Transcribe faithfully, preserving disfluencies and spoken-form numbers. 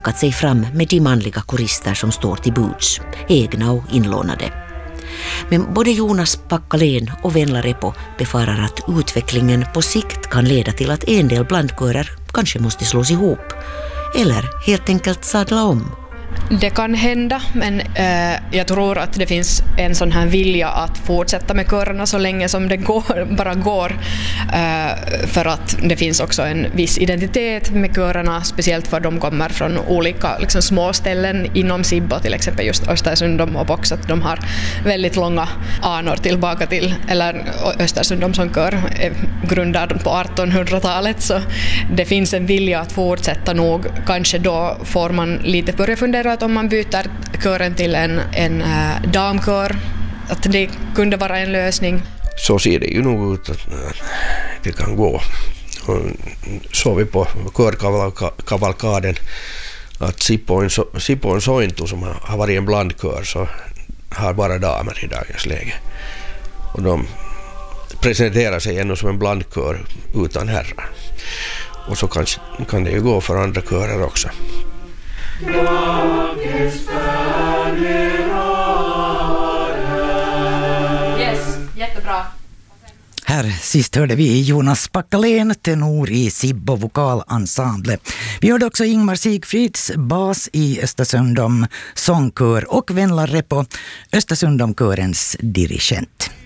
att sig fram med de manliga korister som står till buds, egna och inlånade. Men både Jonas Packalén och Venla Repo befarar att utvecklingen på sikt kan leda till att en del blandkörer kanske måste slås ihop eller helt enkelt sadla om. Det kan hända, men eh, jag tror att det finns en sån här vilja att fortsätta med körerna så länge som det går, bara går. Eh, för att det finns också en viss identitet med körerna, speciellt för de kommer från olika liksom, små ställen inom Sibbo, till exempel just Östersundom och Box, att de har väldigt långa anor tillbaka till, eller Östersundom som kör är grundad på artonhundratalet, så det finns en vilja att fortsätta nog. Kanske då får man lite börja fundera att om man byter kören till en, en äh, damkör, att det kunde vara en lösning. Så ser det ju nog ut att det kan gå. Och så vi på körkavalkaden att Sipoon Sointu, som har varit en blandkör, så har bara damer i dagens läge. Och de presenterar sig ännu som en blandkör utan herrar. Och så kan, kan det ju gå för andra körer också. Yes, jättebra. Här sist hörde vi Jonas Packalén, tenor i Sibbo vokalensemble. Vi hörde också Ingmar Sigfrids, bas i Östersundom sångkör, och Venla Repo, Östersundomkörens dirigent.